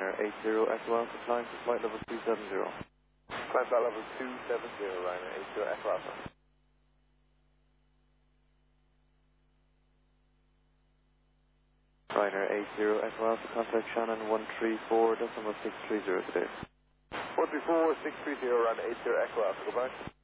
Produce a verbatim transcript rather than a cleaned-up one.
Ryanair eight zero Echo Alpha, climb to flight level two seven zero. Climb flight level two seven zero, Ryanair eight zero Echo Alpha. Ryanair eight zero Echo Alpha, contact Shannon one three four decimal six three zero today. one three four six three zero, Ryanair eight zero Echo Alpha, goodbye.